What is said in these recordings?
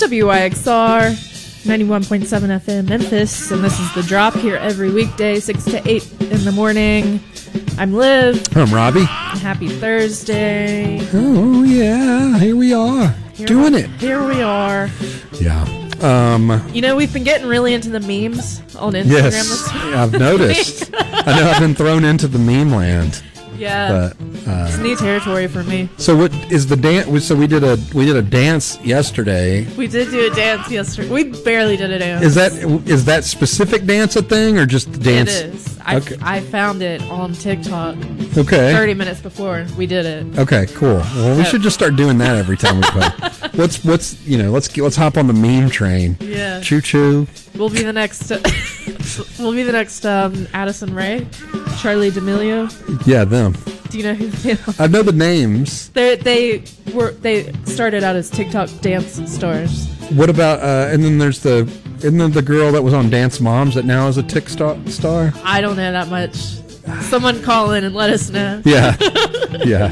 WYXR 91.7 FM Memphis, and this is The Drop here every weekday, 6 to 8 in the morning. I'm Liv. I'm Robbie. Happy Thursday. Oh, yeah. Here we are. Doing it. Here we are. Yeah. You know, we've been getting really into the memes on Instagram Yes, this week. I've noticed. I know I've been thrown into the meme land. Yeah. But, it's new territory for me. so what is the dance? So we did a dance yesterday. We did do a dance yesterday. We barely did a dance. Is that specific dance a thing or just the dance? It is. Okay. I found it on TikTok Okay. 30 minutes before we did it. Okay, cool. Well, we should just start doing that every time we play. Let's hop on the meme train. Yeah. Choo choo. We'll be the next. We'll be the next Addison Rae, Charlie D'Amelio. Yeah, them. Do you know who they are? I know the names. They started out as TikTok dance stars. What about and then there's isn't there the girl that was on Dance Moms that now is a TikTok star? I don't know that much. Someone call in and let us know. Yeah, yeah.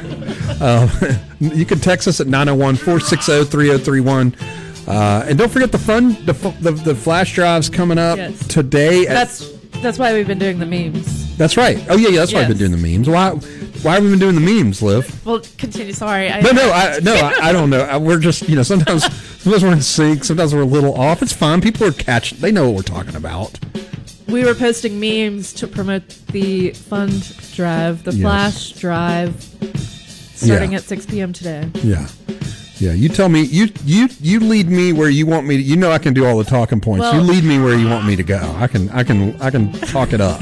You can text us at 901-460-3031. And don't forget the flash drives coming up today. That's why we've been doing the memes. That's right. Oh yeah, that's why I've been doing the memes. Why have we been doing the memes, Liv? Well, continue. Sorry. I don't know. We're just sometimes we're in sync. Sometimes we're a little off. It's fine. People are catching. They know what we're talking about. We were posting memes to promote the fund drive, the flash drive, starting at 6 p.m. today. Yeah. Yeah, you tell me. You lead me where you want me to. You know I can do all the talking points. Well, you lead me where you want me to go. I can talk it up.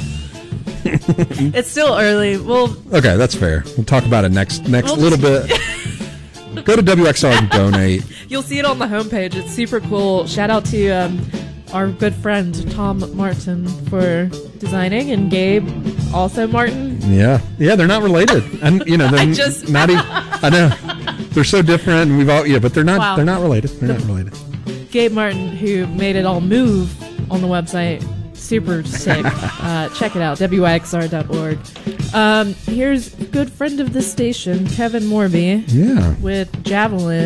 It's still early. Okay, that's fair. We'll talk about it next little bit. Go to WXR and donate. You'll see it on the homepage. It's super cool. Shout out to our good friend Tom Martin for designing, and Gabe also Martin. Yeah, they're not related, and they're not even. I know they're so different, and we've all but they're not. Wow. They're not related. They're not related. Gabe Martin, who made it all move on the website, super sick. Check it out, wyxr.org. Here's a good friend of the station, Kevin Morby. Yeah, with Javelin.